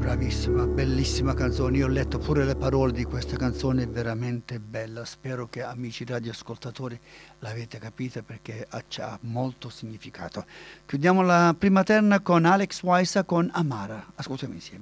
Bravissima, bellissima canzone. Io ho letto pure le parole di questa canzone, è veramente bella. Spero che amici radioascoltatori l'avete capita perché ha molto significato. Chiudiamo la prima terna con Alex Waisa con Amara. Ascoltiamo insieme.